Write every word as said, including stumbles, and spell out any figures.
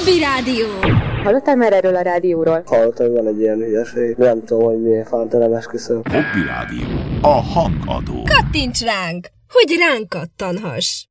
Hobby Rádió! Hallottál már erről a rádióról? Hallottam, hogy van egy ilyen hülyeség. Nem tudom, hogy milyen fántelem esküszöm. Hobby Rádió. A hangadó. Kattints ránk, hogy ránk kattanhass!